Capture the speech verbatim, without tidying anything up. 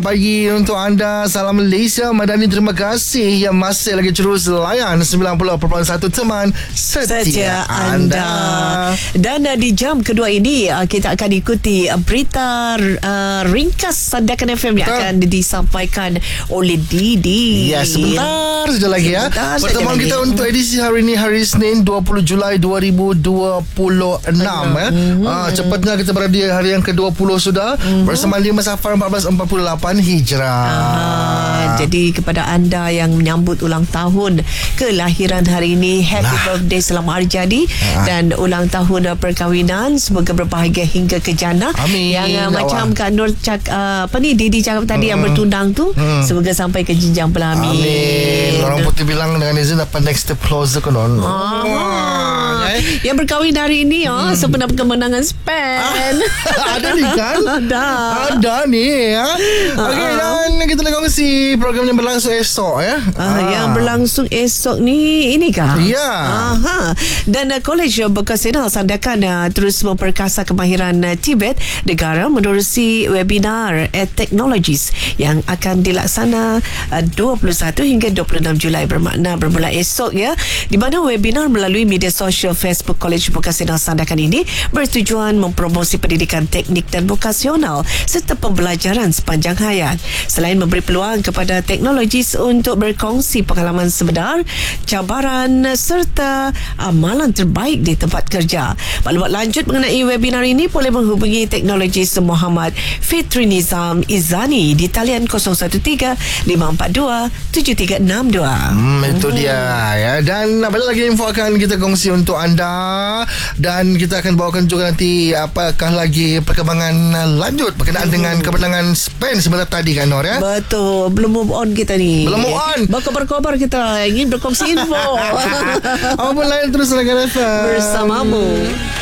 Pagi untuk anda. Salam Malaysia. Madani, terima kasih yang masih lagi terus layan sembilan puluh perpuluhan satu teman setia, setia anda. anda. Dan uh, di jam kedua ini uh, kita akan ikuti uh, berita uh, ringkas Sandakan F M yang akan disampaikan oleh Didi. Ya, sebentar saja lagi ya. Pertemuan kita lagi untuk edisi hari ini, hari Isnin dua puluh Julai dua ribu dua puluh enam. eh. mm-hmm. uh, Cepatnya kita berada di hari yang ke dua puluh sudah, mm-hmm. bersama Lima Safar empat belas empat puluh lapan Hijrah. Ah, jadi kepada anda yang menyambut ulang tahun kelahiran hari ini, happy nah. birthday, selamat hari jadi. ah. Dan ulang tahun perkahwinan, semoga berbahagia hingga ke jannah. Amin. Yang uh, macam Kak Nur cak, uh, apa ni Didi cakap tadi, hmm. yang bertunang tu, hmm. semoga sampai ke jenjang pelamin. Amin. Orang putih bilang dengan izin dapat next step closer konon. ah. ah. Yang berkahwin hari ini oh, hmm. sebenarnya kemenangan Span. Ada ni kan? Ada. Ada ni ya. Okey, dan kita nak kongsi program yang berlangsung esok ya. Ah, ah. Yang berlangsung esok ni ini kah? Ya. Aha. Dan uh, Kolej Vokasional Sandakan uh, terus memperkasa kemahiran uh, Tibet negara menerusi webinar Technologies yang akan dilaksana uh, dua puluh satu hingga dua puluh enam Julai, bermakna bermula esok ya. Di mana webinar melalui media sosial Facebook Kolej Vokasional Sandakan ini bertujuan mempromosi pendidikan teknik dan vokasional serta pembelajaran sepanjang hayat. Selain memberi peluang kepada Technologies untuk berkongsi pengalaman sebenar, cabaran serta amalan terbaik di tempat kerja. Maklumat lanjut mengenai webinar ini boleh menghubungi Technologies Muhammad Fitri Nizam Izani di talian kosong satu tiga lima empat dua tujuh tiga enam dua. Hmm, itu dia ya. Dan banyak lagi info akan kita kongsi untuk anda, dan kita akan bawakan juga nanti apakah lagi perkembangan lanjut berkenaan hmm. dengan kemenangan Spain sebentar tadi kan Nur ya. Betul, belum move on kita ni. Belum move on. Berkobar-kobar kita ingin berkongsi info. Apa lain terus dengan F M bersamamu.